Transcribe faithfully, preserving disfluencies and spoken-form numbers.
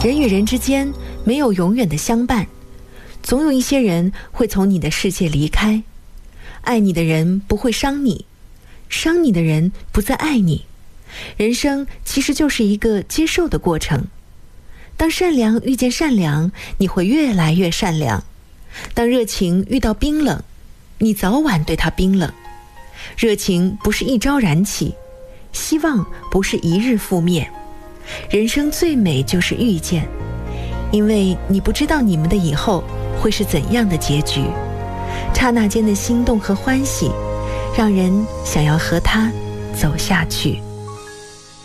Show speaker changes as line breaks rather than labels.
人与人之间没有永远的相伴，总有一些人会从你的世界离开。爱你的人不会伤你，伤你的人不再爱你。人生其实就是一个接受的过程。当善良遇见善良，你会越来越善良；当热情遇到冰冷，你早晚对它冰冷。热情不是一朝燃起，希望不是一日覆灭。人生最美就是遇见，因为你不知道你们的以后会是怎样的结局。刹那间的心动和欢喜，让人想要和他走下去。